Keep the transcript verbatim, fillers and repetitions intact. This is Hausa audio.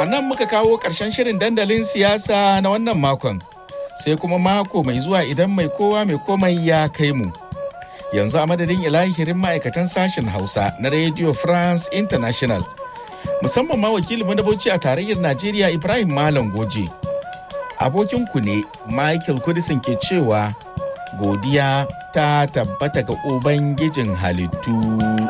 nan muka kawo ƙarshen shirin dandalin siyasa na wannan makon. Sai kuma mako mai zuwa idan mai kowa mai komai ya kai mu. Yanzu a madadin ilahirin ma'aikatan sashen Hausa na Radio France International. Musamman ma wakilin na Bauchi a tarayyar Najeriya Ibrahim Malam Goje. Abokinku ne Michael Kudisin ke cewa godiya ta tabbata ga Ubangijin halittu.